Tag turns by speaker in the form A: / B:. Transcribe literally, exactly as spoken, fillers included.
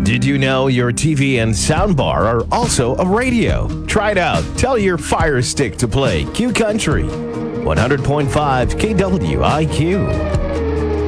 A: Did you know your T V and soundbar are also a radio? Try it out. Tell your Fire Stick to play Q Country. one hundred point five K W I Q.